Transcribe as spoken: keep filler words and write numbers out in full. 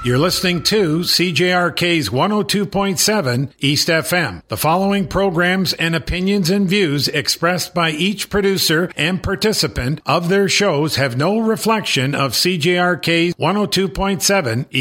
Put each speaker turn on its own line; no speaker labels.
You're listening to C J R K's one oh two point seven East F M. The following programs and opinions and views expressed by each producer and participant of their shows have no reflection of C J R K's one oh two point seven